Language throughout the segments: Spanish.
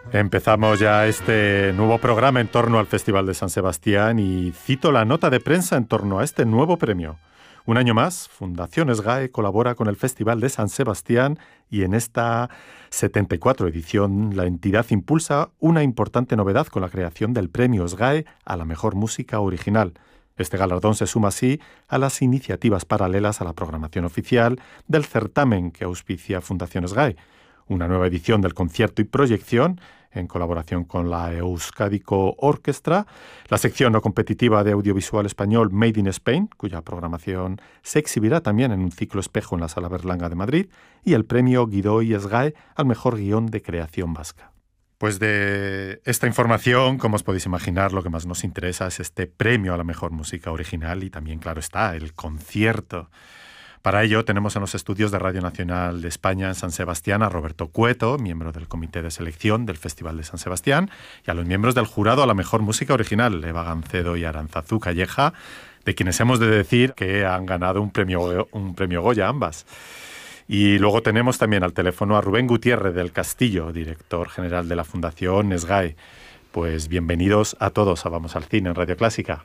Empezamos ya este nuevo programa en torno al Festival de San Sebastián y cito la nota de prensa en torno a este nuevo premio. Un año más, Fundación SGAE colabora con el Festival de San Sebastián y en esta 74 edición la entidad impulsa una importante novedad con la creación del Premio SGAE a la mejor música original. Este galardón se suma así a las iniciativas paralelas a la programación oficial del certamen que auspicia Fundación SGAE. Una nueva edición del concierto y proyección en colaboración con la Euskadiko Orchestra, la sección no competitiva de audiovisual español Made in Spain, cuya programación se exhibirá también en un ciclo espejo en la Sala Berlanga de Madrid, y el premio Gidoy SGAE al mejor guión de creación vasca. Pues de esta información, como os podéis imaginar, lo que más nos interesa es este premio a la mejor música original y también, claro está, el concierto. Para ello tenemos en los estudios de Radio Nacional de España en San Sebastián a Roberto Cueto, miembro del comité de selección del Festival de San Sebastián, y a los miembros del jurado a la mejor música original, Eva Gancedo y Arantzazu Calleja, de quienes hemos de decir que han ganado un premio Goya ambas. Y luego tenemos también al teléfono a Rubén Gutiérrez del Castillo, director general de la Fundación SGAE. Pues bienvenidos a todos a Vamos al Cine en Radio Clásica.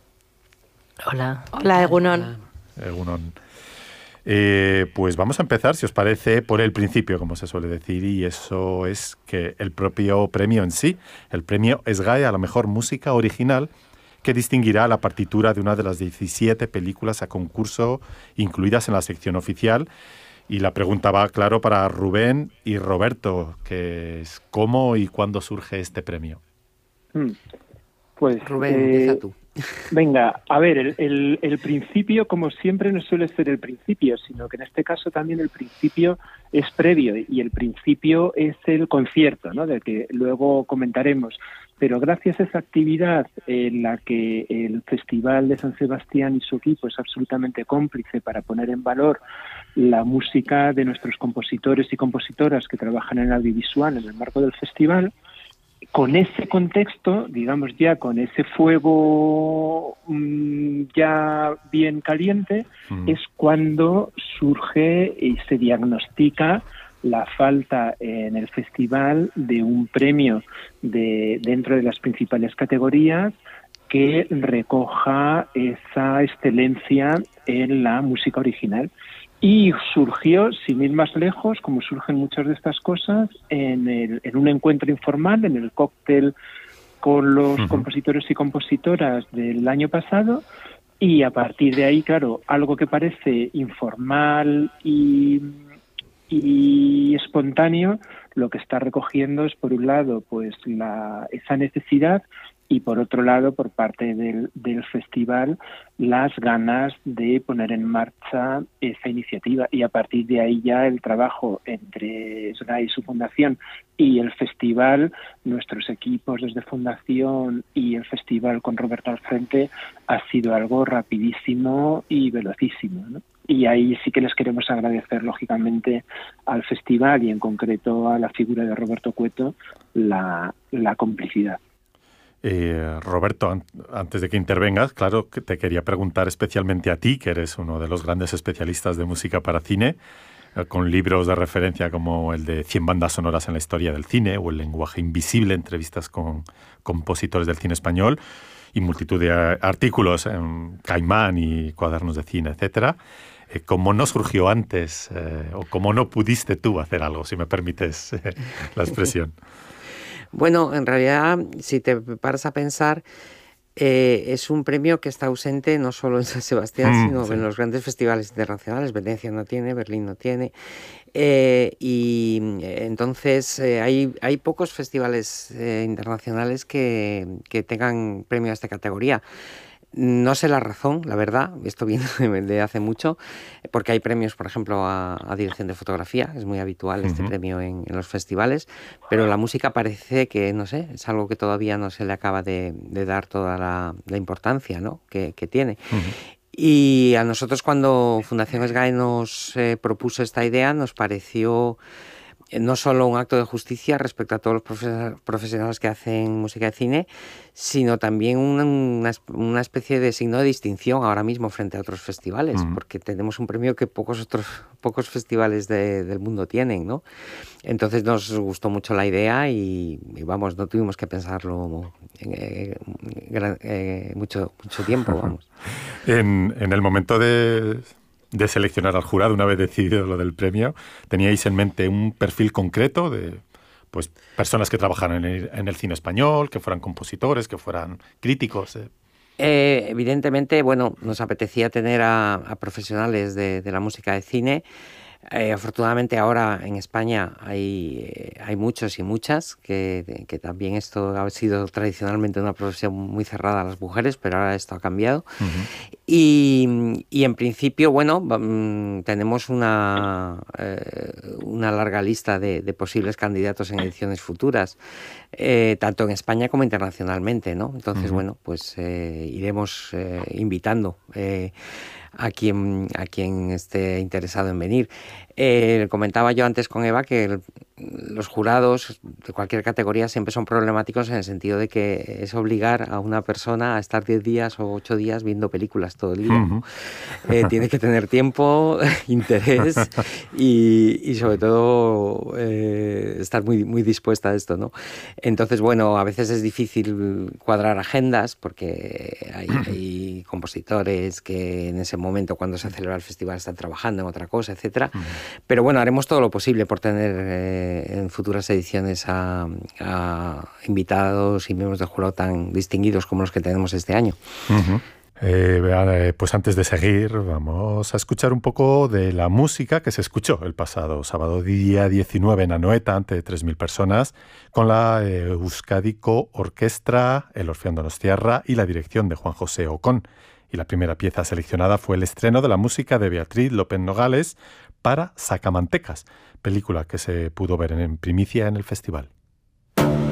Hola. Hola, Egunon. Egunon. Pues vamos a empezar, si os parece, por el principio, como se suele decir, y eso es que el propio premio en sí, el premio SGAE a la mejor música original, que distinguirá la partitura de una de las 17 películas a concurso incluidas en la sección oficial. Y la pregunta va, claro, para Rubén y Roberto, que es ¿cómo y cuándo surge este premio? Pues Rubén, empieza tú. Venga, a ver, el principio, como siempre, no suele ser el principio, sino que en este caso también el principio es previo y el principio es el concierto, ¿no?, del que luego comentaremos. Pero gracias a esa actividad en la que el Festival de San Sebastián y su equipo es absolutamente cómplice para poner en valor la música de nuestros compositores y compositoras que trabajan en el audiovisual en el marco del festival, con ese contexto, digamos ya con ese fuego ya bien caliente, es cuando surge y se diagnostica la falta en el festival de un premio dentro de las principales categorías que recoja esa excelencia en la música original. Y surgió, sin ir más lejos, como surgen muchas de estas cosas, en un encuentro informal, en el cóctel con los compositores y compositoras del año pasado, y a partir de ahí, claro, algo que parece informal y espontáneo, lo que está recogiendo es, por un lado, pues esa necesidad, y por otro lado, por parte del festival, las ganas de poner en marcha esa iniciativa. Y a partir de ahí ya el trabajo entre SGAE y su fundación y el festival, nuestros equipos desde fundación y el festival con Roberto al frente, ha sido algo rapidísimo y velocísimo, ¿no? Y ahí sí que les queremos agradecer, lógicamente, al festival y en concreto a la figura de Roberto Cueto la complicidad. Roberto, antes de que intervengas, claro, que te quería preguntar especialmente a ti, que eres uno de los grandes especialistas de música para cine, con libros de referencia como el de 100 bandas sonoras en la historia del cine o El lenguaje invisible, entrevistas con compositores del cine español y multitud de artículos en Caimán y cuadernos de cine, etcétera. ¿Cómo no surgió antes o cómo no pudiste tú hacer algo, si me permites la expresión? Bueno, en realidad, si te paras a pensar, es un premio que está ausente no solo en San Sebastián, sino en los grandes festivales internacionales. Venecia no tiene, Berlín no tiene. Y entonces hay pocos festivales internacionales que tengan premio a esta categoría. No sé la razón, la verdad, esto viene de hace mucho, porque hay premios, por ejemplo, a dirección de fotografía, es muy habitual este premio en los festivales, pero la música parece que, no sé, es algo que todavía no se le acaba de dar toda la importancia, ¿no?, que tiene. Y a nosotros, cuando Fundación SGAE nos propuso esta idea, nos pareció no solo un acto de justicia respecto a todos los profesionales que hacen música de cine, sino también una especie de signo de distinción ahora mismo frente a otros festivales, porque tenemos un premio que pocos festivales del mundo tienen, ¿no? Entonces nos gustó mucho la idea y vamos, no tuvimos que pensarlo mucho tiempo, vamos. En el momento de seleccionar al jurado, una vez decidido lo del premio, ¿teníais en mente un perfil concreto de pues personas que trabajaran en el cine español, que fueran compositores, que fueran críticos? Evidentemente, bueno, nos apetecía tener a profesionales de la música de cine. Afortunadamente ahora en España hay muchos y muchas, que también esto ha sido tradicionalmente una profesión muy cerrada a las mujeres, pero ahora esto ha cambiado. Uh-huh. Y en principio, bueno, tenemos una larga lista de posibles candidatos en ediciones futuras, tanto en España como internacionalmente, ¿no? Entonces, uh-huh. Bueno, pues iremos invitando a quien esté interesado en venir. Comentaba yo antes con Eva que los jurados de cualquier categoría siempre son problemáticos en el sentido de que es obligar a una persona a estar 10 días o 8 días viendo películas todo el día. Uh-huh. Tiene que tener tiempo, interés y sobre todo estar muy, muy dispuesta a esto, ¿no? Entonces, bueno, a veces es difícil cuadrar agendas porque hay compositores que en ese momento, cuando se celebra el festival, están trabajando en otra cosa, etcétera. Uh-huh. Pero bueno, haremos todo lo posible por tener en futuras ediciones a invitados y miembros del jurado tan distinguidos como los que tenemos este año. Uh-huh. Pues antes de seguir, vamos a escuchar un poco de la música que se escuchó el pasado sábado día 19 en Anoeta ante 3.000 personas con la Euskadiko Orquestra, el Orfeón Donostiarra y la dirección de Juan José Ocón. Y la primera pieza seleccionada fue el estreno de la música de Beatriz López Nogales para Sacamantecas, película que se pudo ver en primicia en el festival.